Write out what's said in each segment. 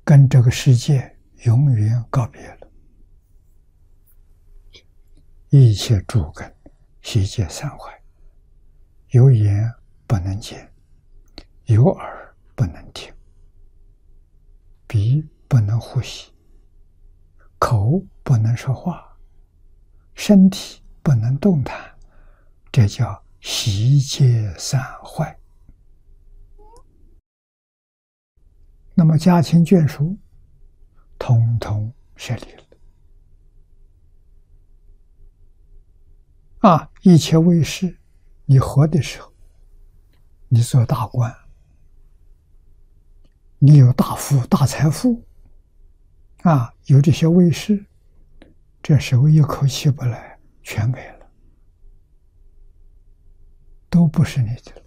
跟这个世界永远告别了。一切诸根悉皆散坏，有眼不能见，有耳不能听，鼻不能呼吸，口不能说话，身体不能动弹，这叫悉皆散坏。那么家亲眷属统统舍离了。一切为师，你活的时候，你做大官，你有大富大财富，有这些卫士，这时候一口气不来，全没了，都不是你的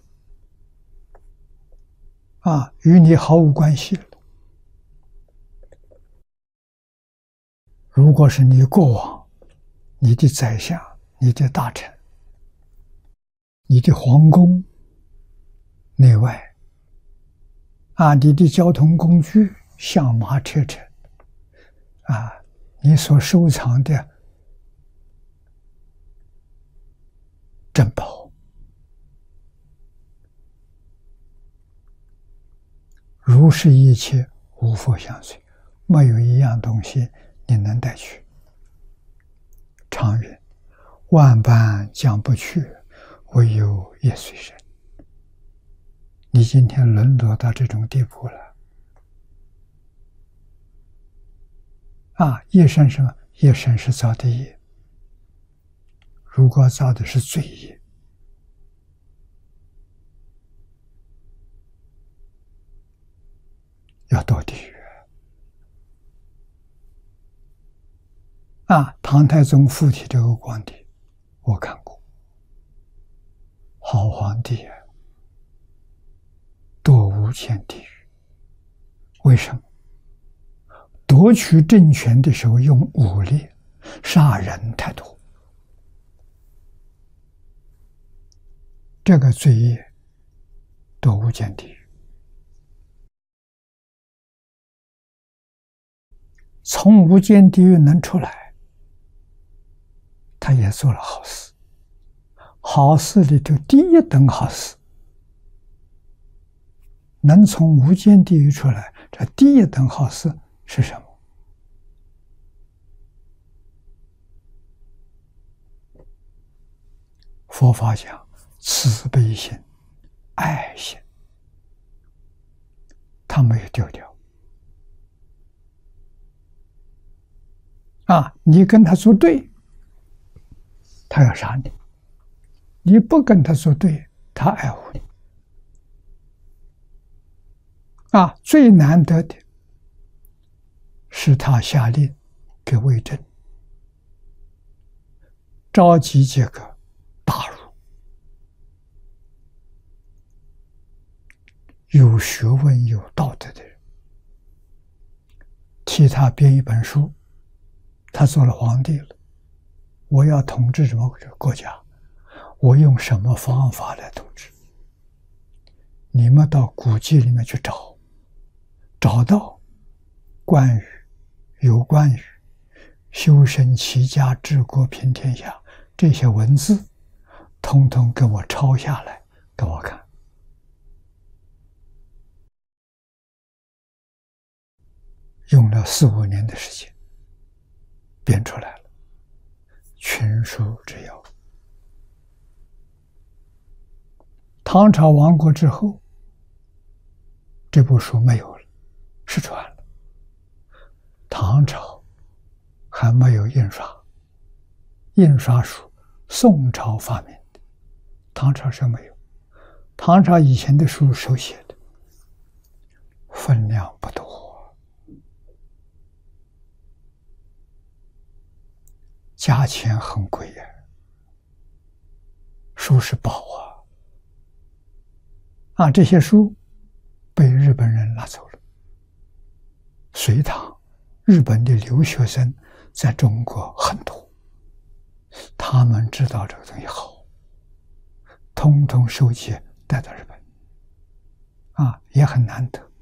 了，与你毫无关系了。如果是你过往，你的宰相、你的大臣、你的皇宫内外，你的交通工具、象马车乘，你所收藏的珍宝，如是一切无复相随，没有一样东西你能带去。常云：万般将不去，唯有业随身。你今天沦落到这种地步了。业身什么？业身是造的业。如果造的是罪业，要堕地狱。唐太宗附体这个皇帝，我看过，好皇帝堕无间地狱。为什么？夺取政权的时候用武力，杀人太多，这个罪业堕无间地狱。从无间地狱能出来，他也做了好事。好事里头第一等好事，能从无间地狱出来，这第一等好事是什么？佛法讲慈悲心、爱心，他没有丢掉。你跟他作对，他要杀你；你不跟他作对，他爱护你。最难得的是他下令给魏征召集这个大儒、有学问、有道德的人，替他编一本书。他做了皇帝了，我要统治什么国家？我用什么方法来统治？你们到古籍里面去找，找到有关于修身齐家治国平天下这些文字，统统给我抄下来给我看。用了4、5年的时间编出来了，群书之要。唐朝亡国之后，这部书没有了，失传了。唐朝还没有印刷，印刷术宋朝发明的，唐朝是没有。唐朝以前的书手写的，分量不多，价钱很贵呀，书是宝这些书被日本人拿走了。隋唐日本的留学生在中国很多，他们知道这个东西好，通通收集带到日本，也很难得。